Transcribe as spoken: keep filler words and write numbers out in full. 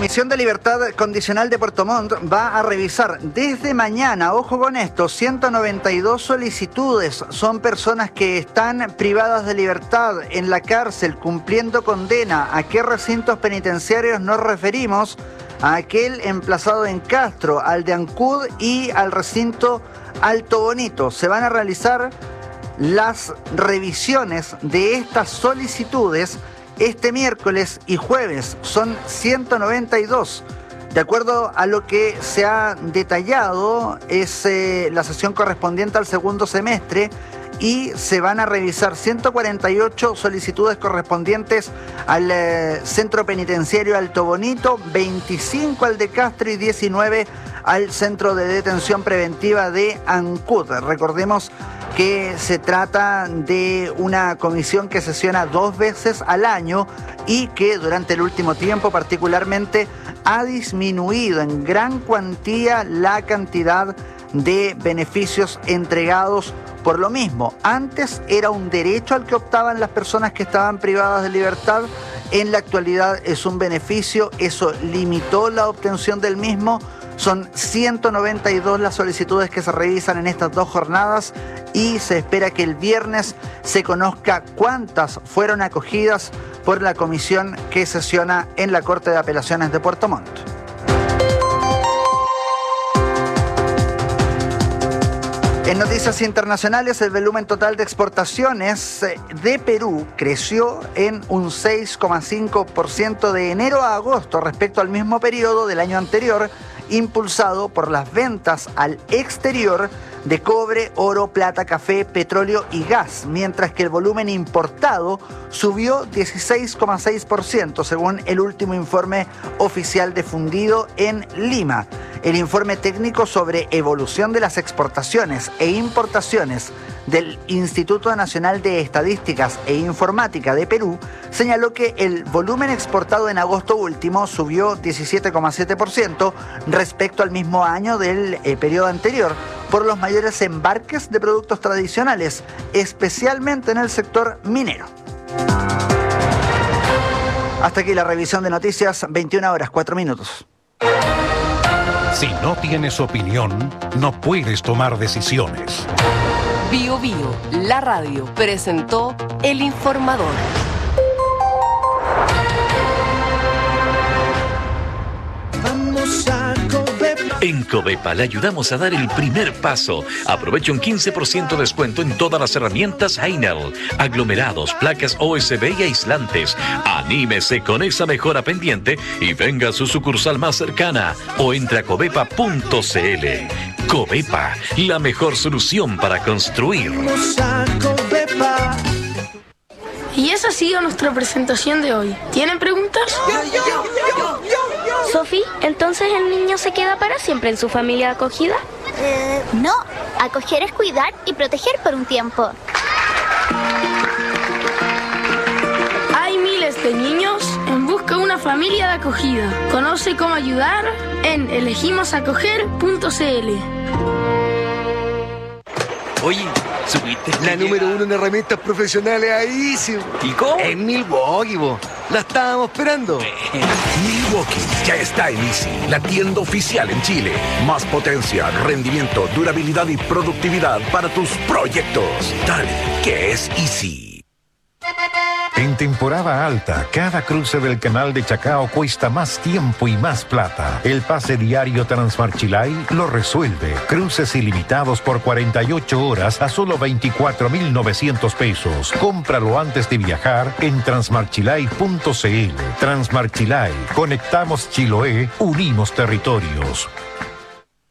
Comisión de Libertad Condicional de Puerto Montt va a revisar desde mañana, ojo con esto, ciento noventa y dos solicitudes. Son personas que están privadas de libertad en la cárcel cumpliendo condena. ¿A qué recintos penitenciarios nos referimos? A aquel emplazado en Castro, al de Ancud y al recinto Alto Bonito. Se van a realizar las revisiones de estas solicitudes este miércoles y jueves. Son ciento noventa y dos. De acuerdo a lo que se ha detallado, es eh, la sesión correspondiente al segundo semestre y se van a revisar ciento cuarenta y ocho solicitudes correspondientes al eh, Centro Penitenciario Alto Bonito, veinticinco al de Castro y diecinueve al Centro de Detención Preventiva de Ancud. Recordemos que se trata de una comisión que sesiona dos veces al año y que durante el último tiempo particularmente ha disminuido en gran cuantía la cantidad de beneficios entregados por lo mismo. Antes era un derecho al que optaban las personas que estaban privadas de libertad. En la actualidad es un beneficio. Eso limitó la obtención del mismo. Son ciento noventa y dos las solicitudes que se revisan en estas dos jornadas y se espera que el viernes se conozca cuántas fueron acogidas por la comisión que sesiona en la Corte de Apelaciones de Puerto Montt. En noticias internacionales, el volumen total de exportaciones de Perú creció en un seis coma cinco por ciento de enero a agosto respecto al mismo periodo del año anterior, impulsado por las ventas al exterior de cobre, oro, plata, café, petróleo y gas, mientras que el volumen importado subió dieciséis coma seis por ciento según el último informe oficial difundido en Lima. El informe técnico sobre evolución de las exportaciones e importaciones del Instituto Nacional de Estadísticas e Informática de Perú señaló que el volumen exportado en agosto último subió diecisiete coma siete por ciento respecto al mismo año del eh, periodo anterior por los mayores embarques de productos tradicionales, especialmente en el sector minero. Hasta aquí la revisión de noticias, veintiuna horas, cuatro minutos. Si no tienes opinión, no puedes tomar decisiones. Bio Bio, la radio, presentó El Informador. Vamos a Covepa. En Covepa le ayudamos a dar el primer paso. Aprovecha un quince por ciento de descuento en todas las herramientas Heinel, aglomerados, placas O S B y aislantes. Anímese con esa mejora pendiente y venga a su sucursal más cercana o entre a covepa punto c l. Covepa, la mejor solución para construir. Vamos a Covepa. Y esa ha sido nuestra presentación de hoy. ¿Tienen preguntas? Yo, yo, yo, yo, yo. Sofi, ¿entonces el niño se queda para siempre en su familia acogida? Eh, no, acoger es cuidar y proteger por un tiempo. Hay miles de niños en busca de una familia de acogida. Conoce cómo ayudar en elegimos acoger punto c l. Oye, ¿subiste? La número uno en herramientas profesionales ahí, sí. ¿Y cómo? En Milwaukee, bo. La estábamos esperando. Milwaukee ya está en Easy, la tienda oficial en Chile. Más potencia, rendimiento, durabilidad y productividad para tus proyectos. Dale, que es Easy. En temporada alta, cada cruce del canal de Chacao cuesta más tiempo y más plata. El pase diario Transmar Chilay lo resuelve. Cruces ilimitados por cuarenta y ocho horas a solo veinticuatro mil novecientos pesos. Cómpralo antes de viajar en transmar chilay punto c l. Transmar Chilay. Conectamos Chiloé, unimos territorios.